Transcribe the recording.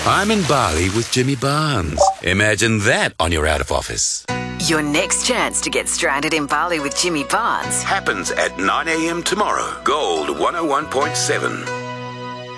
I'm in Bali with Jimmy Barnes. Imagine that on your out of office. Your next chance to get stranded in Bali with Jimmy Barnes Happens at 9 a.m. tomorrow. Gold 101.7.